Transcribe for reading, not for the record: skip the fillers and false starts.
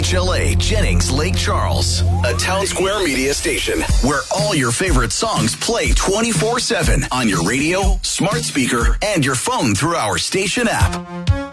Chalet Jennings Lake Charles, a Town Square media station where all your favorite songs play 24/7 on your radio, smart speaker, and your phone through our station app.